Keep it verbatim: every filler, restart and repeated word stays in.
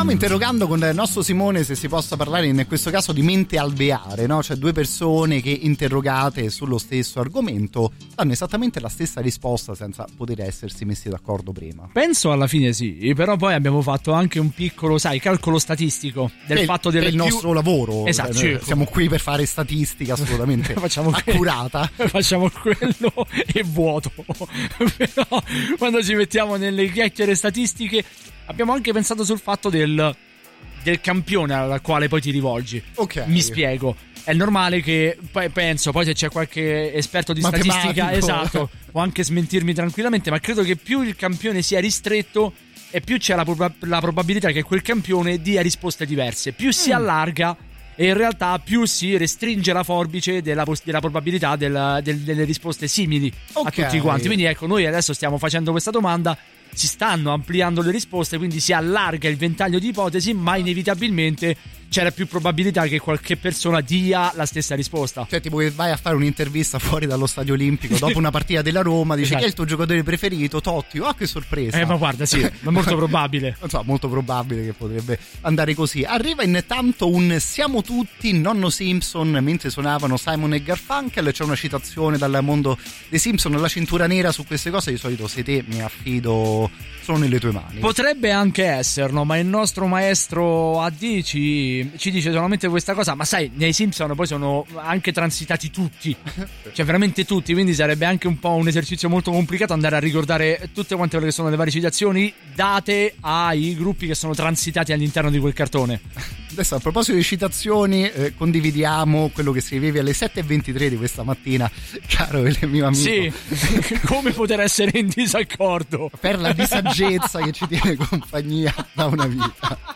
stavamo interrogando con il nostro Simone se si possa parlare in questo caso di mente alveare, no? Cioè due persone che interrogate sullo stesso argomento danno esattamente la stessa risposta senza poter essersi messi d'accordo prima. Penso alla fine sì, però poi abbiamo fatto anche un piccolo, sai, calcolo statistico del per, fatto del per il più... nostro lavoro. Esatto, cioè, certo. Siamo qui per fare statistica assolutamente facciamo accurata. Que- facciamo quello e vuoto. Però quando ci mettiamo nelle chiacchiere statistiche abbiamo anche pensato sul fatto del, del campione al quale poi ti rivolgi. Ok. Mi spiego. È normale che poi penso, poi se c'è qualche esperto di Matematico. statistica, esatto, può anche smentirmi tranquillamente, ma credo che più il campione sia ristretto e più c'è la, prob- la probabilità che quel campione dia risposte diverse. Più si Mm. allarga e in realtà più si restringe la forbice della, pos- della probabilità del, del, delle risposte simili Ok. a tutti quanti. Quindi ecco, noi adesso stiamo facendo questa domanda, si stanno ampliando le risposte, quindi si allarga il ventaglio di ipotesi, ma inevitabilmente c'era più probabilità che qualche persona dia la stessa risposta. Cioè tipo che vai a fare un'intervista fuori dallo stadio olimpico dopo una partita della Roma, dice Esatto. chi è il tuo giocatore preferito? Totti. Ah, che sorpresa. Eh ma guarda, sì, è molto probabile. Non so, molto probabile che potrebbe andare così. Arriva intanto un Siamo tutti nonno Simpson mentre suonavano Simon e Garfunkel. C'è una citazione dal mondo dei Simpson, la cintura nera su queste cose di solito se te mi affido sono nelle tue mani. Potrebbe anche esserlo, ma il nostro maestro A D ci, ci dice solamente questa cosa. Ma sai, nei Simpson poi sono anche transitati tutti, cioè veramente tutti, quindi sarebbe anche un po' un esercizio molto complicato andare a ricordare tutte quante quelle che sono le varie citazioni date ai gruppi che sono transitati all'interno di quel cartone. Adesso a proposito di citazioni eh, condividiamo quello che scrivevi alle sette e ventitré di questa mattina, caro il mio amico. Sì, come poter essere in disaccordo Per la disaggezza che ci tiene compagnia da una vita.